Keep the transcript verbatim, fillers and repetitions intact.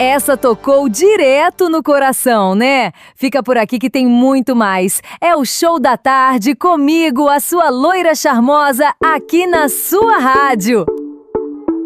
Essa tocou direto no coração, né? Fica por aqui que tem muito mais. É o Show da Tarde comigo, a sua loira charmosa, aqui na sua rádio.